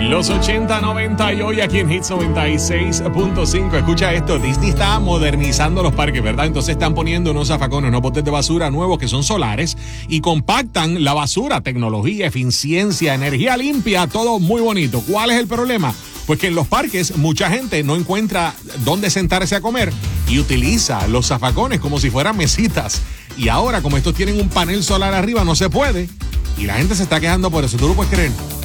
Los 80, 90 y hoy aquí en Hits 96.5. Escucha esto, Disney está modernizando los parques, ¿verdad? Entonces están poniendo unos zafacones, unos botes de basura nuevos que son solares y compactan la basura, tecnología, eficiencia, energía limpia, todo muy bonito. ¿Cuál es el problema? Pues que en los parques mucha gente no encuentra dónde sentarse a comer y utiliza los zafacones como si fueran mesitas. Y ahora, como estos tienen un panel solar arriba, no se puede. Y la gente se está quejando por eso. ¿Tú lo puedes creer?